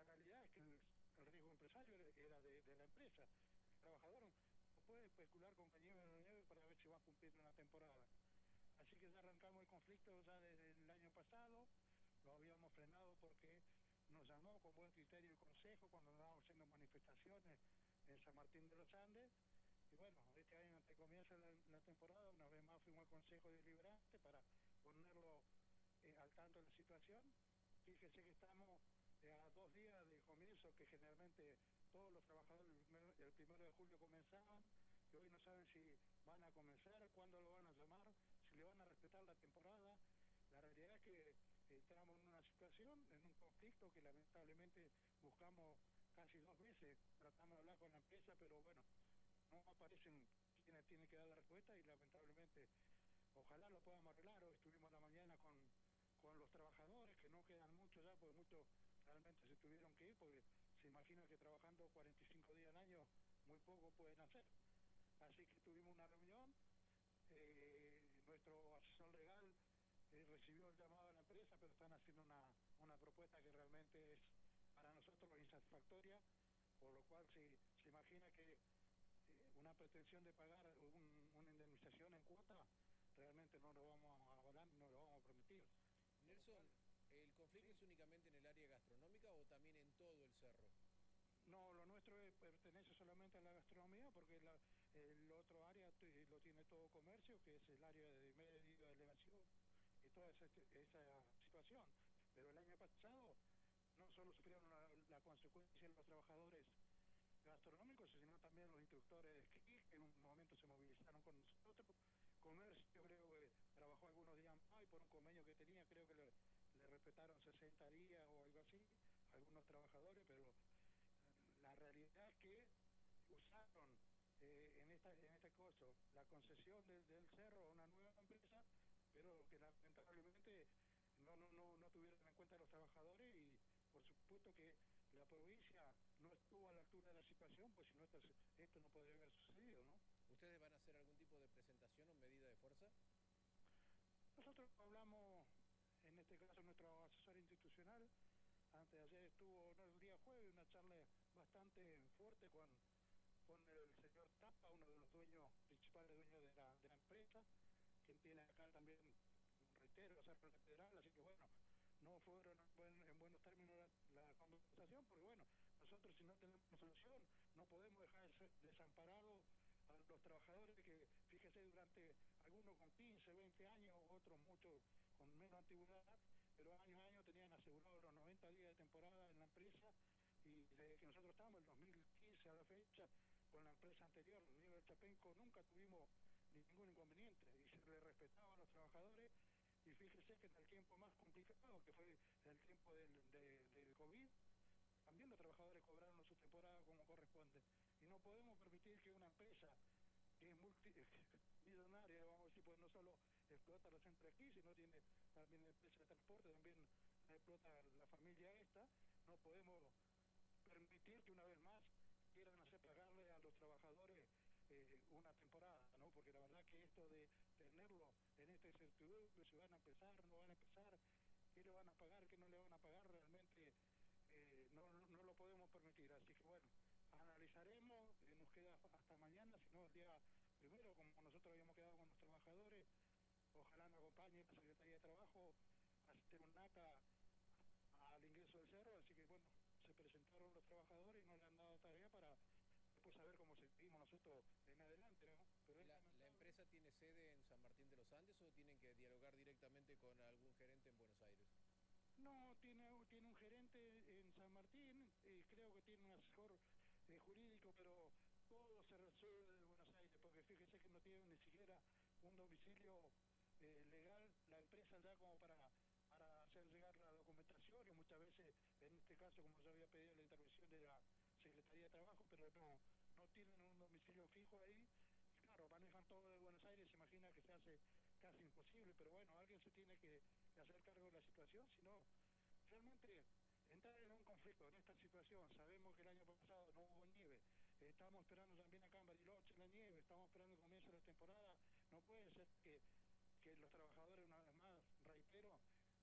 la realidad es que el riesgo empresario era de la empresa. El trabajador no puede especular con que nieve o no nieve para ver si va a cumplir una temporada. Así que ya arrancamos el conflicto ya desde el año pasado, lo habíamos frenado porque nos llamó con buen criterio el Consejo cuando andábamos haciendo manifestaciones en San Martín de los Andes. Y bueno, este año antes comienza la temporada, una vez más fuimos al Consejo Deliberante para ponerlo al tanto de la situación. Fíjese que estamos a 2 días del comienzo, que generalmente todos los trabajadores el 1 de julio comenzaban, que hoy no saben si van a comenzar, cuándo lo van a llamar, si le van a respetar la temporada. La realidad es que entramos en una situación, en un conflicto que lamentablemente buscamos casi 2 veces, tratamos de hablar con la empresa, pero bueno, no aparecen quienes tienen que dar la respuesta y lamentablemente ojalá lo podamos arreglar. Hoy estuvimos la mañana con los trabajadores, que no quedan muchos ya, porque muchos realmente se tuvieron que ir, porque se imagina que trabajando 45 días al año muy poco pueden hacer. Así que tuvimos una reunión, nuestro asesor legal recibió el llamado de la empresa, pero están haciendo una propuesta que realmente es para nosotros insatisfactoria, por lo cual se imagina que una pretensión de pagar una indemnización en cuota realmente no lo vamos a avalar, no lo vamos a permitir. Nelson, ¿el conflicto es únicamente en el área gastronómica o también en todo el cerro? No, lo nuestro pertenece solamente a la gastronomía, porque el otro área lo tiene todo comercio, que es el área de medio de elevación y toda esa situación. Pero el año pasado no solo sufrieron la consecuencia de los trabajadores gastronómicos, sino también los instructores de esquí, que en un momento se movilizaron con nosotros. Comercio, yo creo que trabajó algunos días más y por un convenio que tenía, creo que le respetaron 60 días o algo así, algunos trabajadores, pero la realidad es que usaron en este caso la concesión del cerro a una nueva empresa, pero que lamentablemente no tuvieron en cuenta a los trabajadores y por supuesto que la provincia no estuvo a la altura de la situación, pues si no esto no podría haber sucedido, ¿no? ¿Ustedes van a hacer algún tipo de presentación o medida de fuerza? Nosotros hablamos, en este caso nuestro asesor institucional, antes de ayer estuvo, no, el día jueves, una charla bastante fuerte con el señor Tapa, uno de los principales dueños de la empresa, quien tiene acá también, reitero, Cerro Catedral, así que bueno, no fueron en buenos términos la conversación, porque bueno, nosotros si no tenemos solución, no podemos dejar de ser desamparados a los trabajadores que, fíjese, durante algunos con 15, 20 años, otros muchos con menos antigüedad, pero año a año tenían asegurados los 90 días de temporada en la empresa, y desde que nosotros estamos en 2015 a la fecha, con la empresa anterior, Nivel Chapenco, nunca tuvimos ningún inconveniente y se le respetaba a los trabajadores. Y fíjese que en el tiempo más complicado, que fue el tiempo del COVID, también los trabajadores cobraron su temporada como corresponde. Y no podemos permitir que una empresa que es millonaria, vamos a decir, pues no solo explota los centros de esquí, sino tiene también empresa de transporte, también la explota la familia esta. No podemos permitir que una vez más quieran hacer pagarle a los trabajadores una temporada, ¿no? Porque la verdad que esto de tenerlo en esta incertidumbre, si van a empezar, no van a empezar, qué le van a pagar, qué no le van a pagar, realmente no lo podemos permitir. Así que bueno, analizaremos, nos queda hasta mañana, si no el día primero, como nosotros habíamos quedado con los trabajadores, ojalá nos acompañe la Secretaría de Trabajo a hacer un acta al ingreso del cerro, así que bueno, se presentaron los trabajadores y no le han dado tarea para después saber cómo seguimos nosotros en adelante, ¿no? Pero es ¿La lamentable. empresa tiene sede en San Martín de los Andes o tienen que dialogar directamente con algún gerente en Buenos Aires? No, tiene un gerente en San Martín, creo que tiene un asesor jurídico, pero todo se resuelve de Buenos Aires, porque fíjese que no tiene ni siquiera un domicilio legal, la empresa ya como para hacer llegar la documentación, y muchas veces, en este caso, como yo había pedido la intervención de la Secretaría de Trabajo, pero no tienen un domicilio fijo ahí, y claro, manejan todo de Buenos Aires, se imagina que se hace casi imposible, pero bueno, alguien se tiene que hacer cargo de la situación, si no, realmente entrar en un conflicto en esta situación, sabemos que el año pasado no hubo nieve, estamos esperando también acá en Bariloche la nieve, estamos esperando el comienzo de la temporada, no puede ser que los trabajadores, una vez más, reitero,